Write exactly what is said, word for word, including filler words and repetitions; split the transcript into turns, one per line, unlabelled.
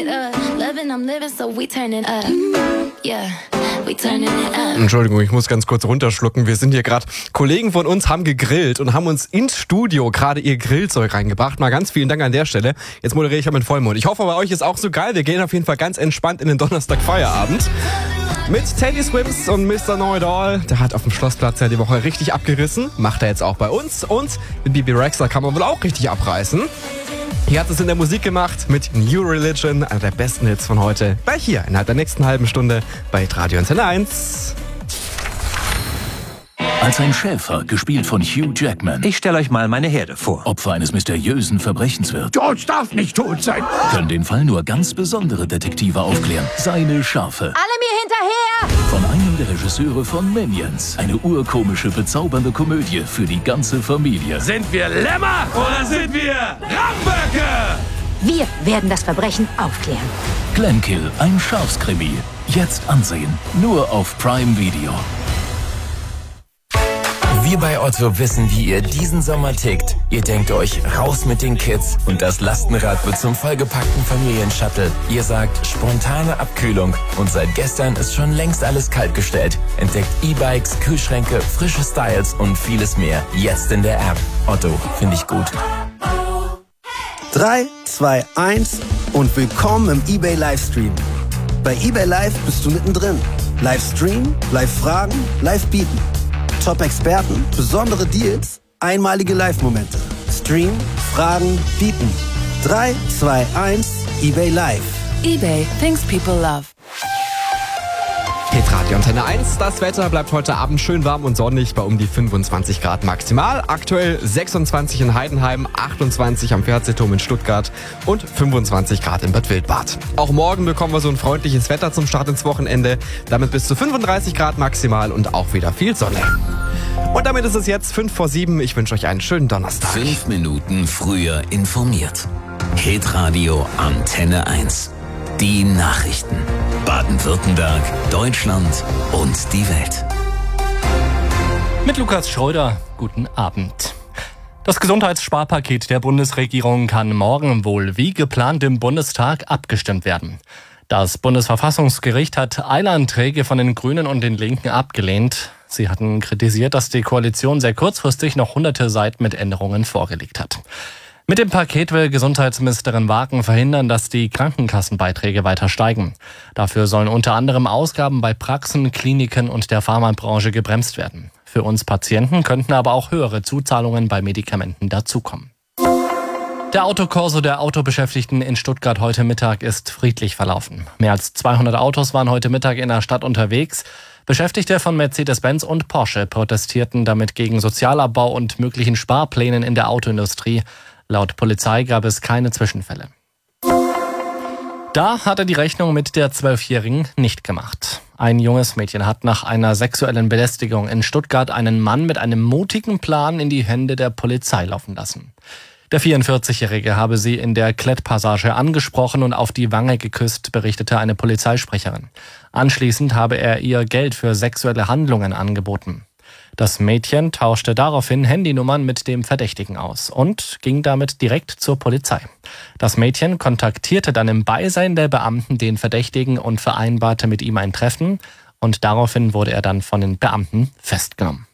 it up. Loving, I'm living, so we turn it up. Yeah, we turning it up.
Entschuldigung, ich muss ganz kurz runterschlucken. Wir sind hier gerade, Kollegen von uns haben gegrillt und haben uns ins Studio gerade ihr Grillzeug reingebracht. Mal ganz vielen Dank an der Stelle. Jetzt moderiere ich ja mit Vollmond. Ich hoffe, bei euch ist auch so geil. Wir gehen auf jeden Fall ganz entspannt in den Donnerstag-Feierabend. Mit Teddy Swims und Mister Know-It-All. Der hat auf dem Schlossplatz ja die Woche richtig abgerissen. Macht er jetzt auch bei uns. Und mit B B Rexha kann man wohl auch richtig abreißen. Hier hat es in der Musik gemacht mit New Religion, einer der besten Hits von heute. Gleich hier, innerhalb der nächsten halben Stunde bei Radio Antenne eins.
Als ein Schäfer, gespielt von Hugh Jackman,
Ich stelle euch mal meine Herde vor.
Opfer eines mysteriösen Verbrechens wird,
George darf nicht tot sein.
können den Fall nur ganz besondere Detektive aufklären. Seine Schafe.
Alle mir hinterher!
Von einem der Regisseure von Minions. Eine urkomische, bezaubernde Komödie für die ganze Familie.
Sind wir Lämmer oder sind wir Ramböcke?
Wir werden das Verbrechen aufklären.
Glenkill, ein Schafskrimi. Jetzt ansehen. Nur auf Prime Video.
Wir bei Otto wissen, wie ihr diesen Sommer tickt. Ihr denkt euch, raus mit den Kids und das Lastenrad wird zum vollgepackten Familienshuttle. Ihr sagt, spontane Abkühlung und seit gestern ist schon längst alles kaltgestellt. Entdeckt E-Bikes, Kühlschränke, frische Styles und vieles mehr. Jetzt in der App. Otto, finde ich gut.
drei, zwei, eins und willkommen im eBay Livestream. Bei eBay Live bist du mittendrin. Livestream, Live-Fragen, Live-Bieten. Top-Experten, besondere Deals, einmalige Live-Momente. Stream, Fragen, Bieten. drei, zwei, eins, eBay Live.
eBay, things people love.
Hit Radio Antenne eins. Das Wetter bleibt heute Abend schön warm und sonnig bei um die fünfundzwanzig Grad maximal. Aktuell sechsundzwanzig in Heidenheim, achtundzwanzig am Fernsehturm in Stuttgart und fünfundzwanzig Grad in Bad Wildbad. Auch morgen bekommen wir so ein freundliches Wetter zum Start ins Wochenende. Damit bis zu fünfunddreißig Grad maximal und auch wieder viel Sonne. Und damit ist es jetzt fünf vor sieben. Ich wünsche euch einen schönen Donnerstag.
Fünf Minuten früher informiert. Hit Radio Antenne eins. Die Nachrichten. Baden-Württemberg, Deutschland und die Welt.
Mit Lukas Schröder, guten Abend. Das Gesundheitssparpaket der Bundesregierung kann morgen wohl wie geplant im Bundestag abgestimmt werden. Das Bundesverfassungsgericht hat Eilanträge von den Grünen und den Linken abgelehnt. Sie hatten kritisiert, dass die Koalition sehr kurzfristig noch hunderte Seiten mit Änderungen vorgelegt hat. Mit dem Paket will Gesundheitsministerin Wagen verhindern, dass die Krankenkassenbeiträge weiter steigen. Dafür sollen unter anderem Ausgaben bei Praxen, Kliniken und der Pharmabranche gebremst werden. Für uns Patienten könnten aber auch höhere Zuzahlungen bei Medikamenten dazukommen. Der Autokorso der Autobeschäftigten in Stuttgart heute Mittag ist friedlich verlaufen. Mehr als zweihundert Autos waren heute Mittag in der Stadt unterwegs. Beschäftigte von Mercedes-Benz und Porsche protestierten damit gegen Sozialabbau und möglichen Sparplänen in der Autoindustrie. Laut Polizei gab es keine Zwischenfälle. Da hat er die Rechnung mit der Zwölfjährigen nicht gemacht. Ein junges Mädchen hat nach einer sexuellen Belästigung in Stuttgart einen Mann mit einem mutigen Plan in die Hände der Polizei laufen lassen. Der vierundvierzigjährige habe sie in der Klettpassage angesprochen und auf die Wange geküsst, berichtete eine Polizeisprecherin. Anschließend habe er ihr Geld für sexuelle Handlungen angeboten. Das Mädchen tauschte daraufhin Handynummern mit dem Verdächtigen aus und ging damit direkt zur Polizei. Das Mädchen kontaktierte dann im Beisein der Beamten den Verdächtigen und vereinbarte mit ihm ein Treffen und daraufhin wurde er dann von den Beamten festgenommen.